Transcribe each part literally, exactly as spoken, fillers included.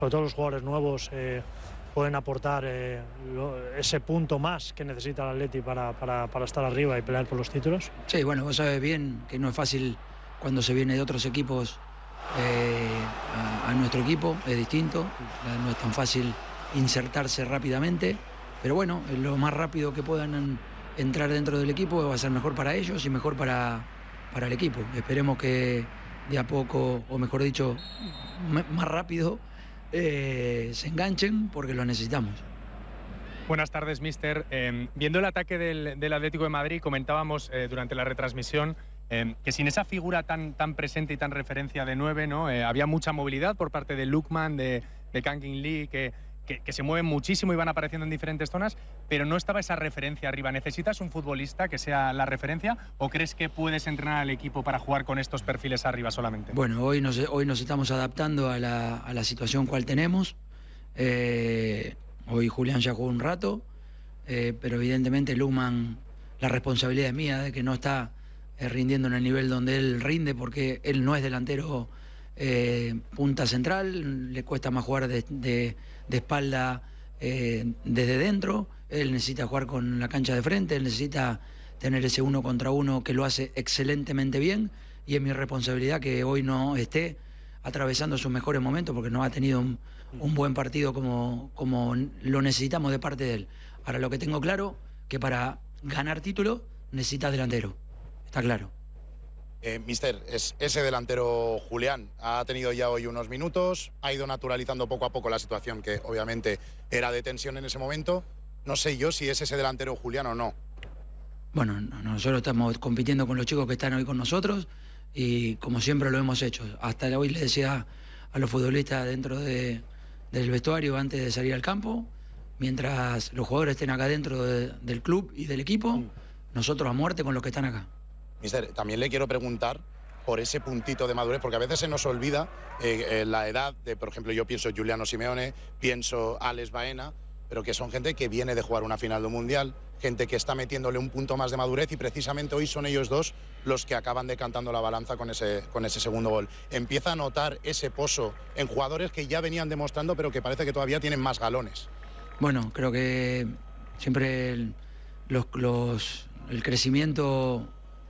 sobre todo los jugadores nuevos, eh, pueden aportar eh, lo, ese punto más que necesita el Atleti para, para, para estar arriba y pelear por los títulos. Sí, bueno, vos sabés bien que no es fácil cuando se viene de otros equipos eh, a, a nuestro equipo, es distinto, no es tan fácil insertarse rápidamente, pero bueno, lo más rápido que puedan entrar dentro del equipo va a ser mejor para ellos y mejor para, para el equipo. Esperemos que de a poco, o mejor dicho, más rápido, eh, se enganchen porque lo necesitamos. Buenas tardes, míster. Eh, viendo el ataque del, del Atlético de Madrid, comentábamos eh, durante la retransmisión eh, que sin esa figura tan, tan presente y tan referencia de nueve, ¿no? Eh, había mucha movilidad por parte de Lookman, de, de Kangin Lee, que, que, que se mueven muchísimo y van apareciendo en diferentes zonas, pero no estaba esa referencia arriba. ¿Necesitas un futbolista que sea la referencia o crees que puedes entrenar al equipo para jugar con estos perfiles arriba solamente? Bueno, hoy nos, hoy nos estamos adaptando a la, a la situación cual tenemos. Eh, hoy Julián ya jugó un rato, eh, pero evidentemente Lookman, la responsabilidad es mía de que no está eh, rindiendo en el nivel donde él rinde, porque él no es delantero eh, punta central, le cuesta más jugar de, de, de espalda eh, desde dentro. Él necesita jugar con la cancha de frente, él necesita tener ese uno contra uno que lo hace excelentemente bien, y es mi responsabilidad que hoy no esté atravesando sus mejores momentos porque no ha tenido un, un buen partido como, como lo necesitamos de parte de él. Ahora, lo que tengo claro, que para ganar título necesitas delantero, está claro. Eh, mister, es ese delantero Julián ha tenido ya hoy unos minutos, ha ido naturalizando poco a poco la situación que obviamente era de tensión en ese momento. No sé yo si es ese delantero Julián o no. Bueno, nosotros estamos compitiendo con los chicos que están hoy con nosotros y como siempre lo hemos hecho. Hasta hoy le decía a los futbolistas dentro de, del vestuario antes de salir al campo, mientras los jugadores estén acá dentro de, del club y del equipo, nosotros a muerte con los que están acá. Mister, también le quiero preguntar por ese puntito de madurez, porque a veces se nos olvida eh, eh, la edad de, por ejemplo, yo pienso Giuliano Simeone, pienso Alex Baena, pero que son gente que viene de jugar una final de un mundial, gente que está metiéndole un punto más de madurez, y precisamente hoy son ellos dos los que acaban decantando la balanza con ese, con ese segundo gol. Empieza a notar ese pozo en jugadores que ya venían demostrando, pero que parece que todavía tienen más galones. Bueno, creo que siempre el, los, los, el crecimiento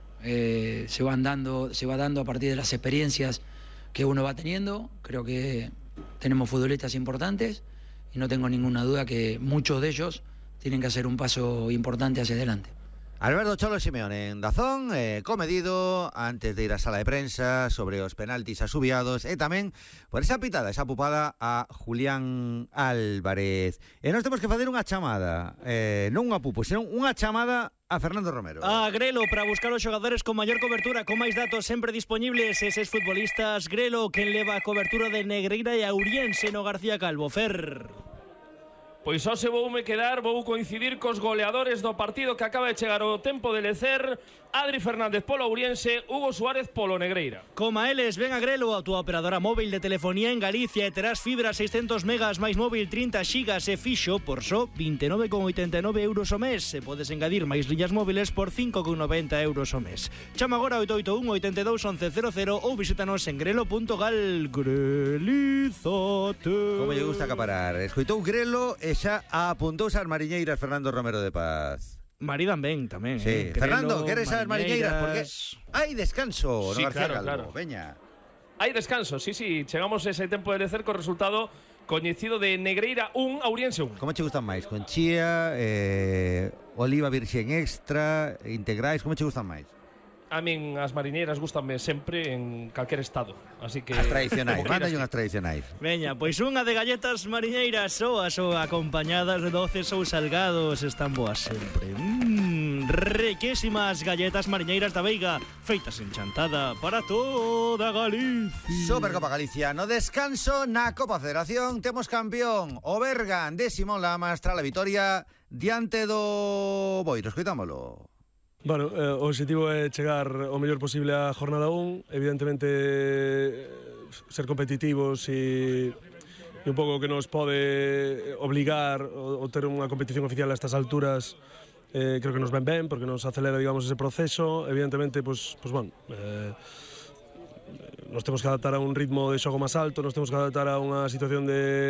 eh, se, van dando, se va dando a partir de las experiencias que uno va teniendo. Creo que tenemos futbolistas importantes y no tengo ninguna duda que muchos de ellos tienen que hacer un paso importante hacia adelante. Alberto Cholo Simeone en Dazón, eh, comedido antes de ir a sala de prensa sobre os penaltis asubiados e tamén por esa pitada, esa pupada a Julián Álvarez. E nós temos que facer unha chamada, eh, non unha pupo, senón unha chamada a Fernando Romero. A Grelo, para buscar os xogadores con maior cobertura, con máis datos sempre disponibles, eses futbolistas. Grelo, quen leva a cobertura de Negreira e Auriense no García Calvo. Fer. Pois hoxe voume quedar, vou coincidir cos goleadores do partido que acaba de chegar o tempo de lecer. Adri Fernández polo Auriense, Hugo Suárez polo Negreira. Coma eles, ven a Grelo, a túa operadora móvil de telefonía en Galicia, e terás fibra seiscentos megas máis móvil trinta xigas e fixo por só vinte e nove con oitenta e nove euros o mes. E podes engadir máis liñas móviles por cinco con noventa euros o mes. Chama agora oito oito un, oito dous, once cero cero ou visítanos en grelo punto gal. Grelizate. Como lle gusta acaparar. Escoitou Grelo e xa apuntouse as mariñeiras Fernando Romero de Paz. Maridan ben tamén. Sí, eh? Fernando, queres as mariñeiras? Porque hai descanso no Sí, García claro, Calvo. claro. Veña. Hai descanso, sí, sí, chegamos a ese tempo de lecer co resultado coñecido de Negreira un, Auriense un. Como che gustan máis? Con chía, eh, oliva virxen extra, integrais, como che gustan máis? A min as mariñeiras gustanme sempre en calquer estado, así que As tradicionais, como queiras mándalle ti. unhas tradicionais. Veña, pois unha de galletas mariñeiras, soas ou acompañadas de doces ou salgados, están boas sempre. Mmm, riquísimas galletas mariñeiras da Veiga, feitas en chantada para toda Galicia. Supercopa Galicia, no descanso na Copa Federación temos campeón, o Bergan de Simón Lamas tras la vitoria diante do Boiro. Escoitámolo. Bueno, eh, o objetivo é chegar o mellor posible á jornada un, evidentemente eh, ser competitivos e, e un pouco que nos pode obligar o, o ter unha competición oficial a estas alturas, eh, creo que nos ven ben, porque nos acelera, digamos, ese proceso. Evidentemente, pues, pues bueno, eh, nos temos que adaptar a un ritmo de xogo máis alto, nos temos que adaptar a unha situación de